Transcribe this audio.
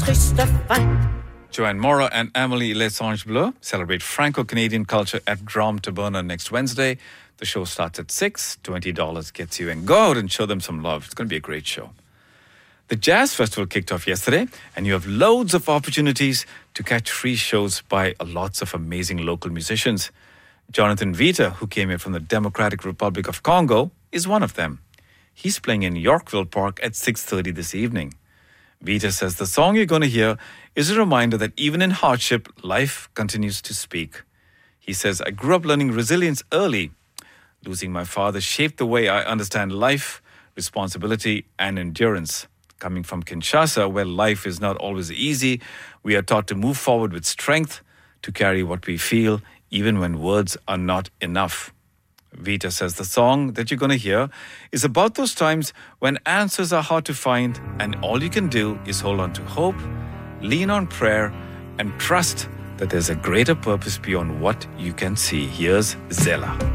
triste fin. Joanne Mora and Amélie Lessange Bleu celebrate Franco-Canadian culture at Drom Taberna next Wednesday. The show starts at 6. $20 gets you in. Go out and show them some love. It's going to be a great show. The Jazz Festival kicked off yesterday, and you have loads of opportunities to catch free shows by lots of amazing local musicians. Jonathan Vita, who came here from the Democratic Republic of Congo, is one of them. He's playing in Yorkville Park at 6:30 this evening. Vita says the song you're going to hear is a reminder that even in hardship, life continues to speak. He says, I grew up learning resilience early. Losing my father shaped the way I understand life, responsibility, and endurance. Coming from Kinshasa, where life is not always easy, we are taught to move forward with strength, to carry what we feel, even when words are not enough. Vita says the song that you're going to hear is about those times when answers are hard to find and all you can do is hold on to hope, lean on prayer, and trust that there's a greater purpose beyond what you can see. Here's Zella.